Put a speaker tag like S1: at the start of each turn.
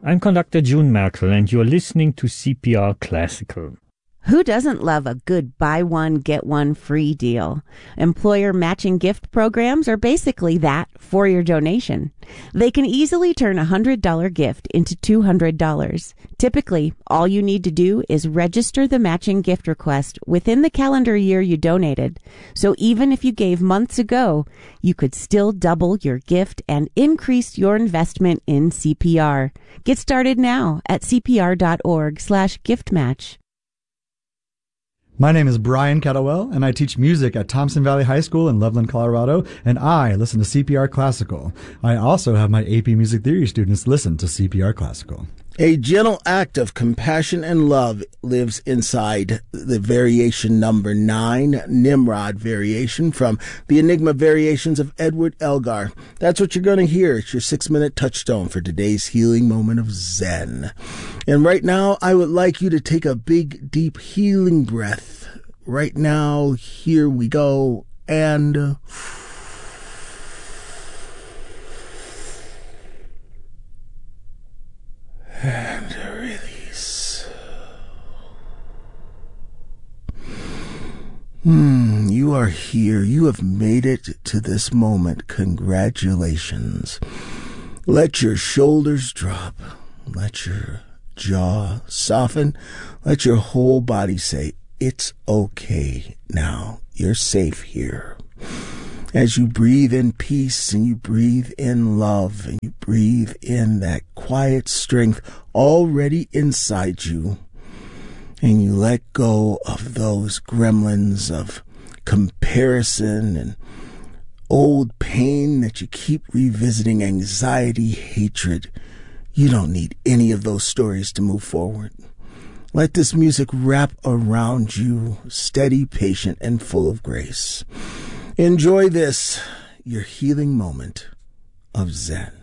S1: I'm conductor June Merkel, and you're listening to CPR Classical.
S2: Who doesn't love a good buy one, get one free deal? Employer matching gift programs are basically that for your donation. They can easily turn a $100 gift into $200. Typically, all you need to do is register the matching gift request within the calendar year you donated. So even if you gave months ago, you could still double your gift and increase your investment in CPR. Get started now at cpr.org/giftmatch.
S3: My name is Brian Kettlewell, and I teach music at Thompson Valley High School in Loveland, Colorado, and I listen to CPR Classical. I also have my AP Music Theory students listen to CPR Classical.
S4: A gentle act of compassion and love lives inside the variation number 9, Nimrod variation from the Enigma Variations of Edward Elgar. That's what you're going to hear. It's your 6-minute touchstone for today's healing moment of Zen. And right now, I would like you to take a big, deep healing breath. Right now, here we go. And release. You are here. You have made it to this moment. Congratulations. Let your shoulders drop. Let your jaw soften. Let your whole body say, it's okay now. You're safe here. As you breathe in peace and you breathe in love and you breathe in that quiet strength already inside you, and you let go of those gremlins of comparison and old pain that you keep revisiting, anxiety, hatred. You don't need any of those stories to move forward. Let this music wrap around you, steady, patient, and full of grace. Enjoy this, your healing moment of Zen.